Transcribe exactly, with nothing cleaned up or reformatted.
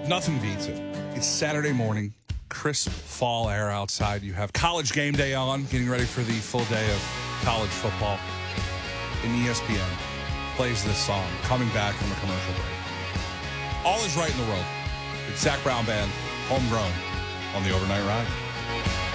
Nothing beats it. It's Saturday morning, crisp fall air outside. You have college game day on, getting ready for the full day of college football. And E S P N plays this song, coming back from a commercial break. All is right in the world. It's Zach Brown Band, homegrown, on the Overnight Ride.